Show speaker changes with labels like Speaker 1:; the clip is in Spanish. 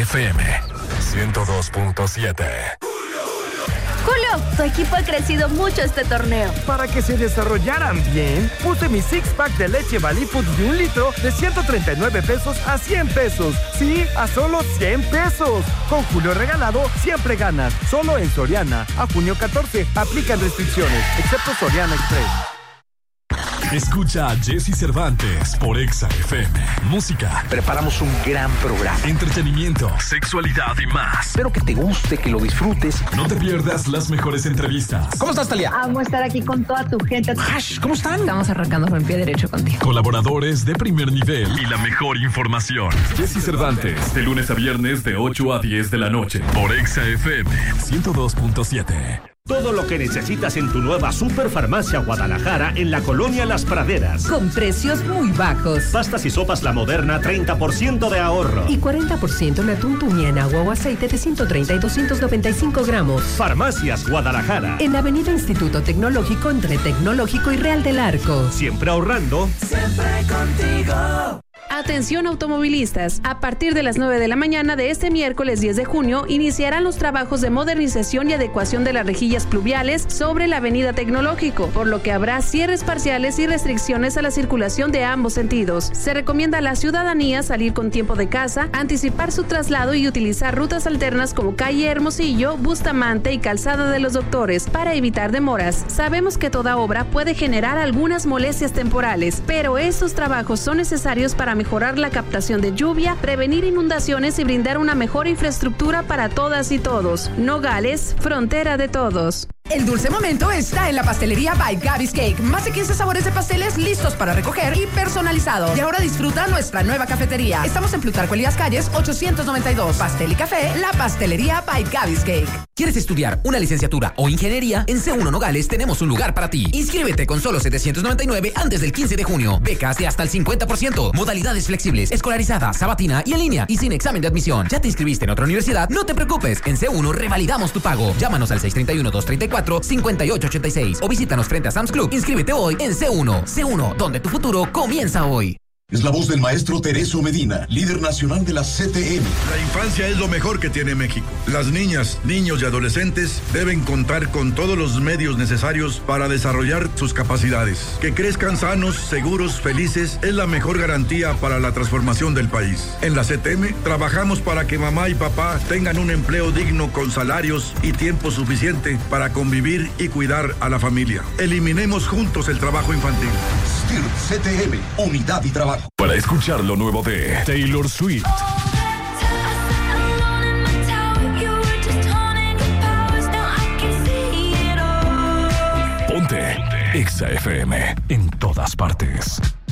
Speaker 1: FM 102.7.
Speaker 2: Julio, tu equipo ha crecido mucho este torneo.
Speaker 3: Para que se desarrollaran bien, puse mi six-pack de leche Valley Foods de 1 litro de 139 pesos a 100 pesos. Sí, a solo 100 pesos. Con Julio regalado, siempre ganas. Solo en Soriana. A junio 14, aplican restricciones, excepto Soriana Express.
Speaker 1: Escucha a Jesse Cervantes por Exa FM. Música.
Speaker 4: Preparamos un gran programa.
Speaker 1: Entretenimiento, sexualidad y más.
Speaker 4: Espero que te guste, que lo disfrutes.
Speaker 1: No te pierdas las mejores entrevistas.
Speaker 4: ¿Cómo estás, Talia?
Speaker 5: Vamos a estar aquí con toda tu gente.
Speaker 4: ¿Cómo están?
Speaker 5: Estamos arrancando con el pie derecho contigo.
Speaker 1: Colaboradores de primer nivel y la mejor información. Jesse Cervantes, de lunes a viernes de 8 a 10 de la noche por Exa FM 102.7.
Speaker 6: Todo lo que necesitas en tu nueva Superfarmacia Guadalajara en la colonia Las Praderas.
Speaker 7: Con precios muy bajos.
Speaker 6: Pastas y sopas La Moderna, 30% de ahorro.
Speaker 7: Y 40% en atún tuña en agua o aceite de 130 y 295 gramos.
Speaker 6: Farmacias Guadalajara.
Speaker 7: En la avenida Instituto Tecnológico entre Tecnológico y Real del Arco.
Speaker 6: Siempre ahorrando.
Speaker 8: Siempre contigo.
Speaker 9: Atención automovilistas, a partir de las 9 de la mañana de este miércoles 10 de junio iniciarán los trabajos de modernización y adecuación de las rejillas pluviales sobre la avenida Tecnológico, por lo que habrá cierres parciales y restricciones a la circulación de ambos sentidos. Se recomienda a la ciudadanía salir con tiempo de casa, anticipar su traslado y utilizar rutas alternas como calle Hermosillo, Bustamante y Calzada de los Doctores para evitar demoras. Sabemos que toda obra puede generar algunas molestias temporales, pero estos trabajos son necesarios para mejorar la captación de lluvia, prevenir inundaciones y brindar una mejor infraestructura para todas y todos. Nogales, frontera de todos.
Speaker 10: El dulce momento está en la pastelería by Gaby's Cake. Más de 15 sabores de pasteles listos para recoger y personalizados. Y ahora disfruta nuestra nueva cafetería. Estamos en Plutarco Elías Calles 892. Pastel y café, la pastelería by Gaby's Cake.
Speaker 11: ¿Quieres estudiar una licenciatura o ingeniería? En C1 Nogales tenemos un lugar para ti. Inscríbete con solo 799 antes del 15 de junio. Becas de hasta el 50%. Modalidades flexibles, escolarizada, sabatina y en línea. Y sin examen de admisión. ¿Ya te inscribiste en otra universidad? No te preocupes. En C1 revalidamos tu pago. Llámanos al 631-234-5886 o visítanos frente a Sam's Club. Inscríbete hoy en C1. C1, donde tu futuro comienza hoy.
Speaker 12: Es la voz del maestro Teresio Medina, líder nacional de la CTM.
Speaker 13: La infancia es lo mejor que tiene México. Las niñas, niños y adolescentes deben contar con todos los medios necesarios para desarrollar sus capacidades. Que crezcan sanos, seguros, felices es la mejor garantía para la transformación del país. En la CTM trabajamos para que mamá y papá tengan un empleo digno con salarios y tiempo suficiente para convivir y cuidar a la familia. Eliminemos juntos el trabajo infantil.
Speaker 12: STIR CTM, unidad y trabajo.
Speaker 1: Para escuchar lo nuevo de Taylor Swift, ponte Exa FM en todas partes.